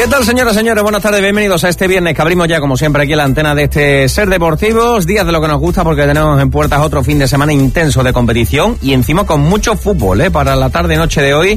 ¿Qué tal, señoras y señores? Buenas tardes, bienvenidos a este viernes que abrimos ya, como siempre, aquí la antena de este Ser Deportivos. Días de lo que nos gusta porque tenemos en puertas otro fin de semana intenso de competición y encima con mucho fútbol, para la tarde-noche de hoy.